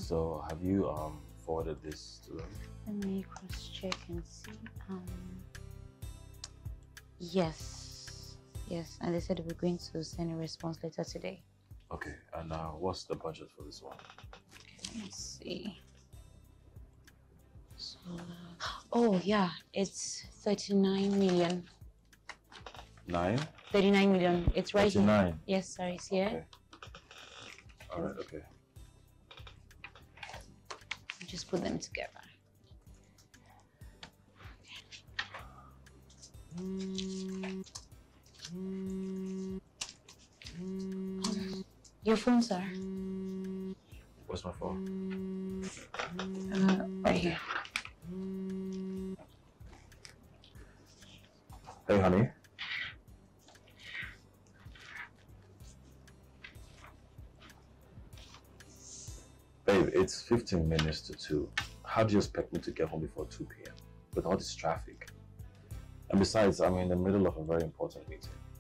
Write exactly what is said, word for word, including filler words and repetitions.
So have you um forwarded this to them? Let me cross check and see. Um, yes, yes, and they said we're going to send a response letter today. Okay, and uh, what's the budget for this one? Let me see. So, oh yeah, it's thirty-nine million. Nine? thirty-nine million. It's right thirty-nine. here. Yes, sorry, it's here. Okay. All right, okay. Just put them together. Um, your phone, sir. Where's my phone? Uh, right here. Hey, honey. Babe, it's fifteen minutes to two. How do you expect me to get home before two p m with all this traffic? And besides, I'm in the middle of a very important meeting.